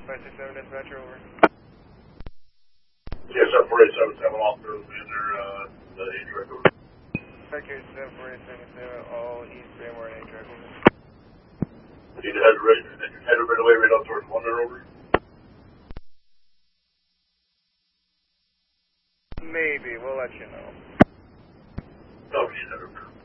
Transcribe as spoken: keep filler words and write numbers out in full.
five six seven dispatcher, over. Yeah, seven four eight seven seven, all through in there, uh, the eight track over. Okay, seven four eight seven seven, all east Bamore eight track, over. Need to head right, head right away right out towards Wonder, over. Maybe, we'll let you know. Oh, shit, over.